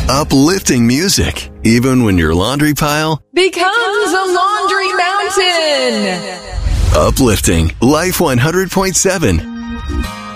Uplifting music, even when your laundry pile becomes a laundry mountain. Uplifting Life 100.7.